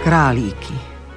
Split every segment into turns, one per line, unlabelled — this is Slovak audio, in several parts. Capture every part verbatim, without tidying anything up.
Králíky.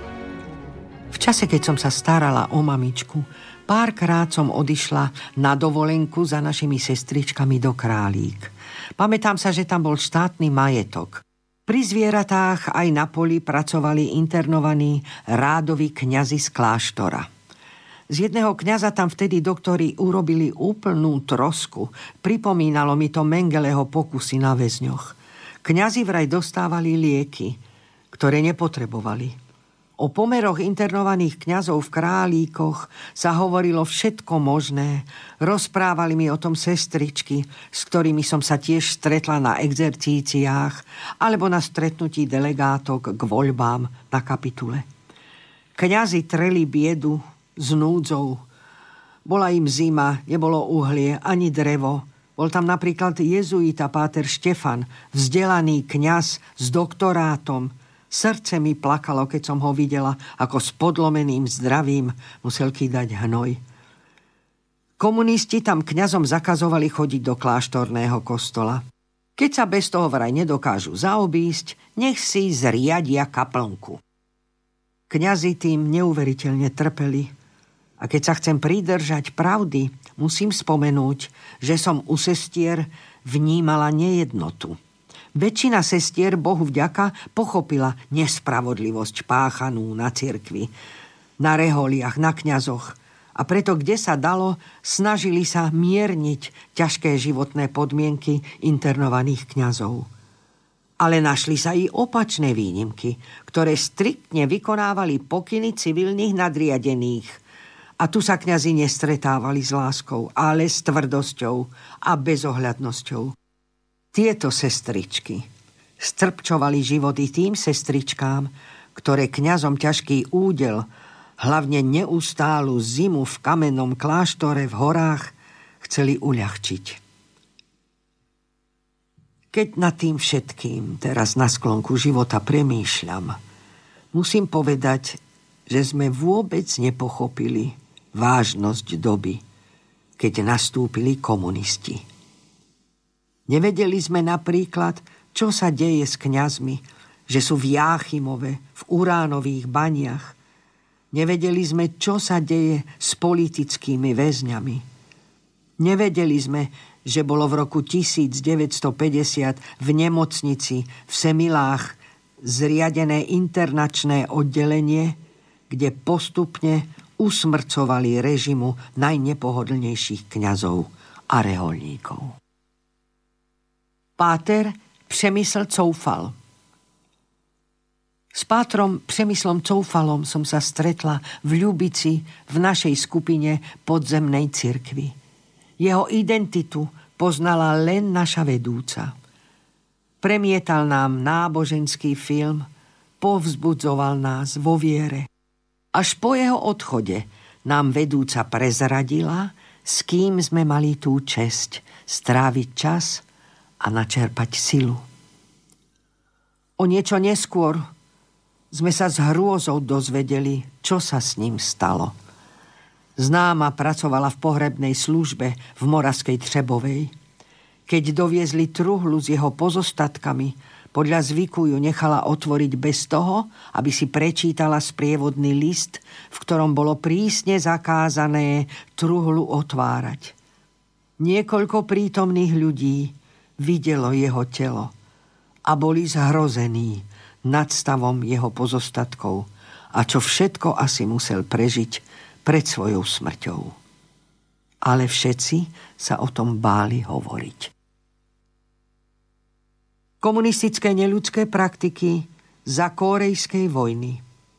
V čase, keď som sa starala o mamičku, párkrát som odišla na dovolenku za našimi sestričkami do Králík. Pamätám sa, že tam bol štátny majetok. Pri zvieratách aj na poli pracovali internovaní rádoví kňazi z kláštora. Z jedného kňaza tam vtedy doktori urobili úplnú trosku. Pripomínalo mi to Mengeleho pokusy na väzňoch. Kňazi vraj dostávali lieky, ktoré nepotrebovali. O pomeroch internovaných kňazov v Králíkoch sa hovorilo všetko možné. Rozprávali mi o tom sestričky, s ktorými som sa tiež stretla na exercíciách alebo na stretnutí delegátok k voľbám na kapitule. Kňazi treli biedu s núdzou. Bola im zima, nebolo uhlie ani drevo. Bol tam napríklad jezuita páter Štefan, vzdelaný kňaz s doktorátom. Srdce mi plakalo, keď som ho videla, ako s podlomeným zdravím musel kýdať hnoj. Komunisti tam kňazom zakazovali chodiť do kláštorného kostola. Keď sa bez toho vraj nedokážu zaobísť, nech si zriadia kaplnku. Kňazi tým neuveriteľne trpeli. A keď sa chcem pridržať pravdy, musím spomenúť, že som u sestier vnímala nejednotu. Väčšina sestier, Bohu vďaka, pochopila nespravodlivosť páchanú na cirkvi, na reholiach, na kňazoch. A preto, kde sa dalo, snažili sa mierniť ťažké životné podmienky internovaných kňazov. Ale našli sa i opačné výnimky, ktoré striktne vykonávali pokyny civilných nadriadených. A tu sa kňazi nestretávali s láskou, ale s tvrdosťou a bezohľadnosťou. Tieto sestričky strpčovali životy tým sestričkám, ktoré kňazom ťažký údel, hlavne neustálu zimu v kamennom kláštore v horách, chceli uľahčiť. Keď nad tým všetkým teraz na sklonku života premýšľam, musím povedať, že sme vôbec nepochopili vážnosť doby, keď nastúpili komunisti. Nevedeli sme napríklad, čo sa deje s kňazmi, že sú v Jáchymove, v uránových baniach. Nevedeli sme, čo sa deje s politickými väzňami. Nevedeli sme, že bolo v roku devätnásťstopäťdesiat v nemocnici v Semilách zriadené internačné oddelenie, kde postupne usmrcovali režimu najnepohodlnejších kňazov a reholníkov. Páter Přemysl Coufal. S pátrom Přemyslom Coufalom som sa stretla v Ľubici v našej skupine podzemnej cirkvi. Jeho identitu poznala len naša vedúca. Premietal nám náboženský film, povzbudzoval nás vo viere. Až po jeho odchode nám vedúca prezradila, s kým sme mali tú česť stráviť čas a načerpať silu. O niečo neskôr sme sa s hrôzou dozvedeli, čo sa s ním stalo. Známa pracovala v pohrebnej službe v Moravskej Třebovej. Keď doviezli truhlu s jeho pozostatkami, podľa zvyku ju nechala otvoriť bez toho, aby si prečítala sprievodný list, v ktorom bolo prísne zakázané truhlu otvárať. Niekoľko prítomných ľudí videlo jeho telo a boli zhrození nad stavom jeho pozostatkov a čo všetko asi musel prežiť pred svojou smrťou. Ale všetci sa o tom báli hovoriť. Komunistické neľudské praktiky za kórejskej vojny.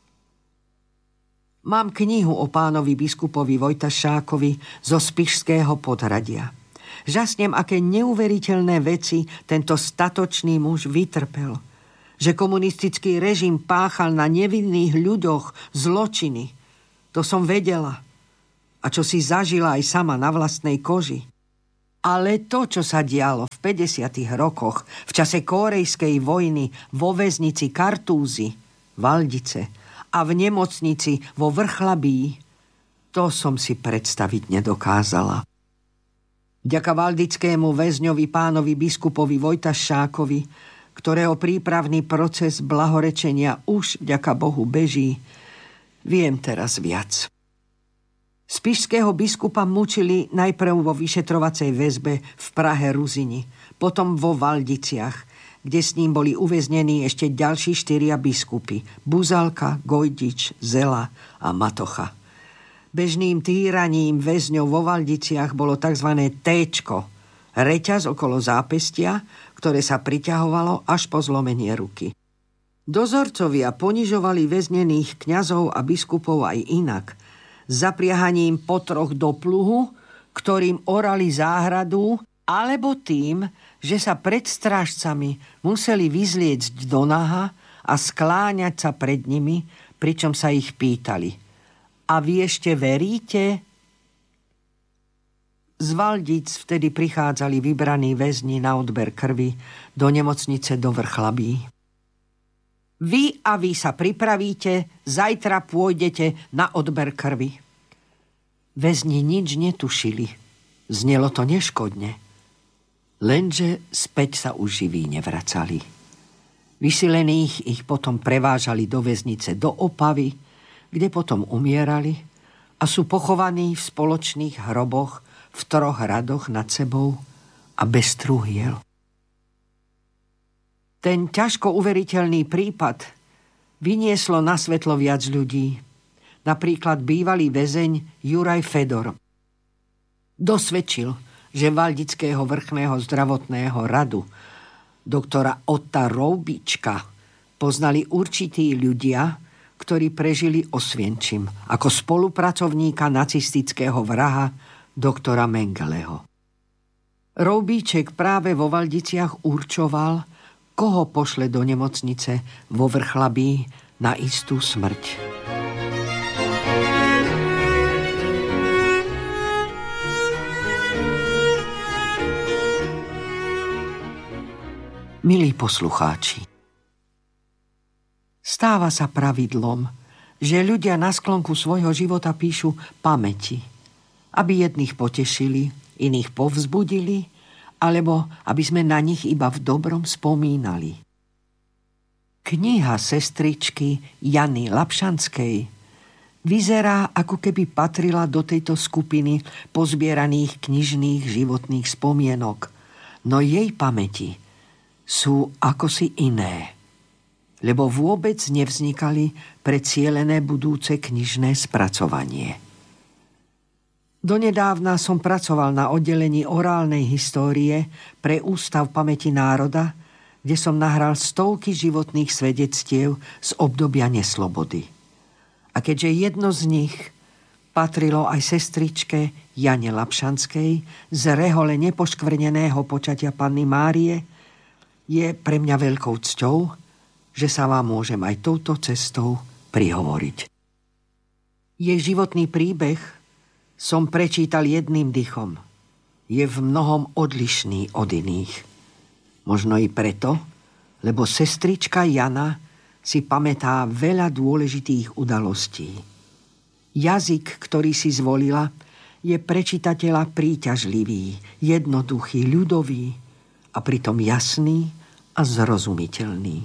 Mám knihu o pánovi biskupovi Vojtašákovi zo Spišského Podhradia. Žasnem, aké neuveriteľné veci tento statočný muž vytrpel. Že komunistický režim páchal na nevinných ľuďoch zločiny. To som vedela. A čo si zažila aj sama na vlastnej koži. Ale to, čo sa dialo v päťdesiatych rokoch, v čase kórejskej vojny, vo väznici Kartúzy, Valdice a v nemocnici vo Vrchlabí, to som si predstaviť nedokázala. Vďaka valdickému väzňovi pánovi biskupovi Vojtašákovi ktorého prípravný proces blahorečenia už vďaka Bohu beží, viem teraz viac. Spišského biskupa mučili najprv vo vyšetrovacej väzbe v Prahe Ruzini, potom vo Valdiciach, kde s ním boli uväznení ešte ďalší štyria biskupy: Buzalka, Gojdič, Zela a Matocha. Bežným týraním väzňov vo Valdiciach bolo tzv. téčko, reťaz okolo zápestia, ktoré sa priťahovalo až po zlomenie ruky. Dozorcovia ponižovali väznených kňazov a biskupov aj inak, zapriahaním potroch do pluhu, ktorým orali záhradu, alebo tým, že sa pred strážcami museli vyzliecť do naha a skláňať sa pred nimi, pričom sa ich pýtali: a vy ešte veríte? Z Valdic vtedy prichádzali vybraní väzni na odber krvi do nemocnice do Vrchlabí. Vy a vy sa pripravíte, zajtra pôjdete na odber krvi. Väzni nič netušili. Znelo to neškodne. Lenže späť sa už živí nevracali. Vysilených ich potom prevážali do väznice do Opavy, kde potom umierali a sú pochovaní v spoločných hroboch v troch radoch nad sebou a bez trúhiel. Ten ťažko uveriteľný prípad vynieslo na svetlo viac ľudí. Napríklad bývalý väzeň Juraj Fedor. Dosvedčil, že Valdického vrchného zdravotného radu doktora Otta Roubička poznali určití ľudia, ktorí prežili Osvienčim ako spolupracovníka nacistického vraha doktora Mengeleho. Roubíček práve vo Valdiciach určoval, koho pošle do nemocnice vo Vrchlabí na istú smrť. Milí poslucháči, stáva sa pravidlom, že ľudia na sklonku svojho života píšu pamäti, aby jedných potešili, iných povzbudili, alebo aby sme na nich iba v dobrom spomínali. Kniha sestričky Jany Lapšanskej vyzerá, ako keby patrila do tejto skupiny pozbieraných knižných životných spomienok, no jej pamäti sú akosi iné, lebo vôbec nevznikali pre cielené budúce knižné spracovanie. Donedávna som pracoval na oddelení orálnej histórie pre Ústav pamäti národa, kde som nahral stovky životných svedectiev z obdobia neslobody. A keďže jedno z nich patrilo aj sestričke Jane Lapšanskej z rehole nepoškvrneného počatia Panny Márie, je pre mňa veľkou cťou, že sa vám môžem aj touto cestou prihovoriť. Jej životný príbeh som prečítal jedným dychom. Je v mnohom odlišný od iných. Možno i preto, lebo sestrička Jana si pamätá veľa dôležitých udalostí. Jazyk, ktorý si zvolila, je pre čitateľa príťažlivý, jednoduchý, ľudový a pritom jasný a zrozumiteľný.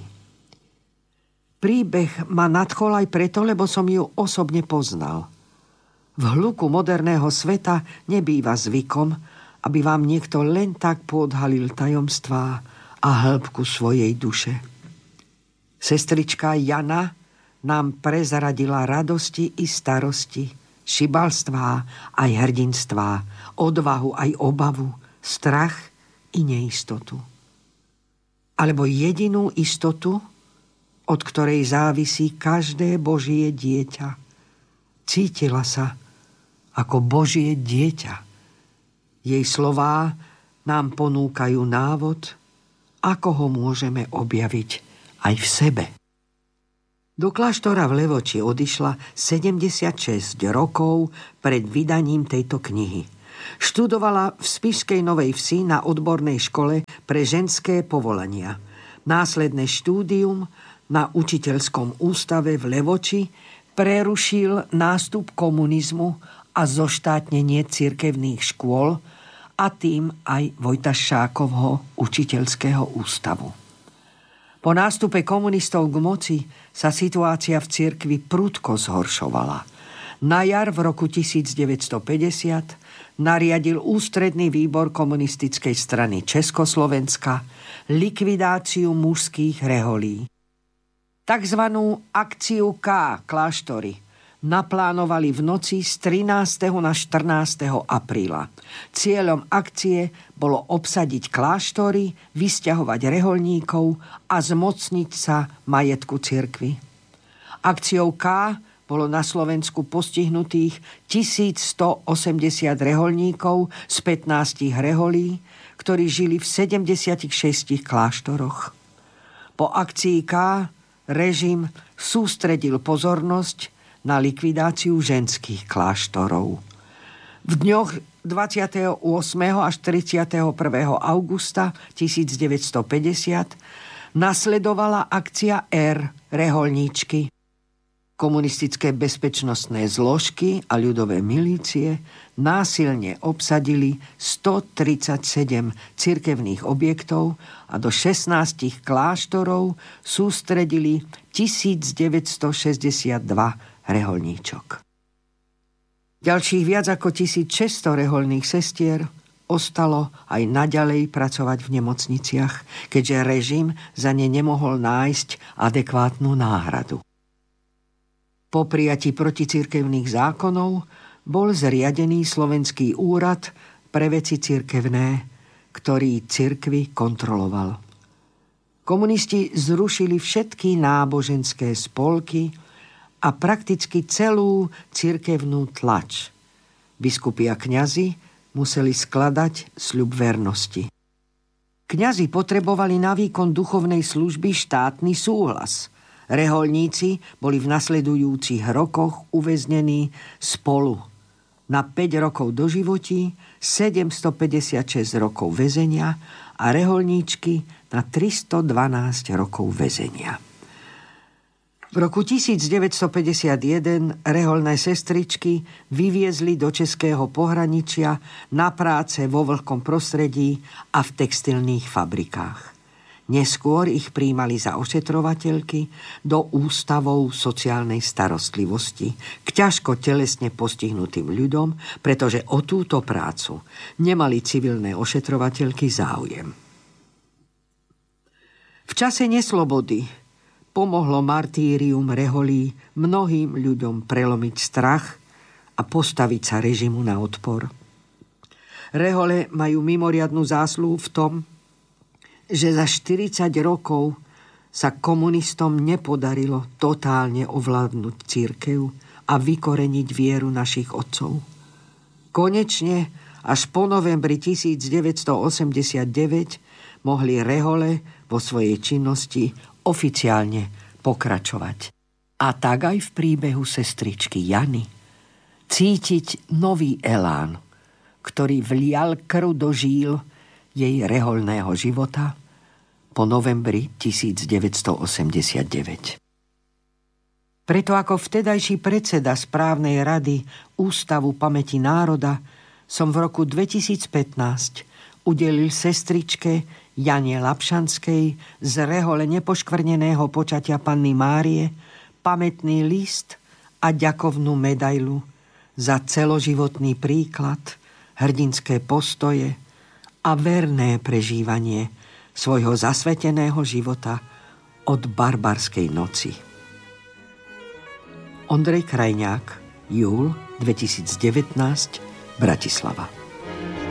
Príbeh ma nadchol aj preto, lebo som ju osobne poznal. V hluku moderného sveta nebýva zvykom, aby vám niekto len tak poodhalil tajomstvá a hĺbku svojej duše. Sestrička Jana nám prezradila radosti i starosti, šibalstvá aj hrdinstvá, odvahu aj obavu, strach i neistotu. Alebo jedinú istotu, od ktorej závisí každé Božie dieťa. Cítila sa ako Božie dieťa. Jej slová nám ponúkajú návod, ako ho môžeme objaviť aj v sebe. Do kláštora v Levoči odišla sedemdesiatšesť rokov pred vydaním tejto knihy. Študovala v Spišskej Novej Vsi na odbornej škole pre ženské povolania. Následné štúdium na učiteľskom ústave v Levoči prerušil nástup komunizmu a zoštátnenie cirkevných škôl a tým aj Vojta Šákovho učiteľského ústavu. Po nástupe komunistov k moci sa situácia v cirkvi prudko zhoršovala. Na jar v roku devätnásťstopäťdesiat nariadil ústredný výbor komunistickej strany Československa likvidáciu mužských reholí. Takzvanú akciu K kláštory naplánovali v noci z trinásteho na štrnásteho apríla. Cieľom akcie bolo obsadiť kláštory, vysťahovať reholníkov a zmocniť sa majetku cirkvi. Akciou K bolo na Slovensku postihnutých tisícstoosemdesiat reholníkov z pätnástich reholí, ktorí žili v sedemdesiatich šiestich kláštoroch. Po akcii K režim sústredil pozornosť na likvidáciu ženských kláštorov. V dňoch dvadsiateho ôsmeho až tridsiateho prvého augusta devätnásťstopäťdesiat nasledovala akcia R reholníčky. Komunistické bezpečnostné zložky a ľudové milície násilne obsadili stotridsaťsedem cirkevných objektov a do šestnástich kláštorov sústredili tisícdeväťstošesťdesiatdva reholníčok. Ďalších viac ako tisícšesťsto reholných sestier ostalo aj naďalej pracovať v nemocniciach, keďže režim za ne nemohol nájsť adekvátnu náhradu. Po prijatí proticirkevných zákonov bol zriadený Slovenský úrad pre veci cirkevné, ktorý cirkvi kontroloval. Komunisti zrušili všetky náboženské spolky a prakticky celú cirkevnú tlač. Biskupy a kňazi museli skladať sľub vernosti. Kňazi potrebovali na výkon duchovnej služby štátny súhlas. Reholníci boli v nasledujúcich rokoch uväznení spolu na päť rokov doživotí, sedemstopäťdesiatšesť rokov väzenia a reholníčky na tristodvanásť rokov väzenia. V roku devätnásťstopäťdesiatjeden reholné sestričky vyviezli do českého pohraničia na práce vo vlhkom prostredí a v textilných fabrikách. Neskôr ich prijímali za ošetrovateľky do ústavov sociálnej starostlivosti k ťažko telesne postihnutým ľuďom, pretože o túto prácu nemali civilné ošetrovateľky záujem. V čase neslobody pomohlo martýrium reholí mnohým ľuďom prelomiť strach a postaviť sa režimu na odpor. Rehole majú mimoriadnu zásluhu v tom, že za štyridsať rokov sa komunistom nepodarilo totálne ovládnuť cirkev a vykoreniť vieru našich otcov. Konečne až po novembri devätnásťstoosemdesiatdeväť mohli rehole vo svojej činnosti oficiálne pokračovať. A tak aj v príbehu sestričky Jany cítiť nový elán, ktorý vlial krv do žíl jej reholného života po novembri devätnásťstoosemdesiatdeväť. Preto ako vtedajší predseda správnej rady Ústavu pamäti národa som v roku dvetisícpätnásť udelil sestričke Jane Lapšanskej z rehole nepoškvrneného počatia Panny Márie pamätný list a ďakovnú medailu za celoživotný príklad, hrdinské postoje a verné prežívanie svojho zasveteného života od barbarskej noci. Ondrej Krajňák, júl dvetisícdevätnásť, Bratislava.